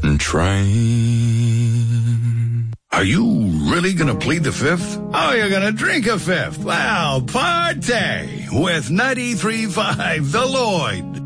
train. Are you really going to plead the fifth? Oh, you're going to drink a fifth? Well, party with 93.5 The Lloyd.